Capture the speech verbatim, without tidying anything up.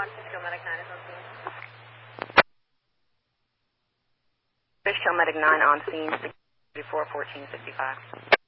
Fishkill Medic nine is on scene. Fishkill Medic nine on scene, sixty-four fourteen sixty-five.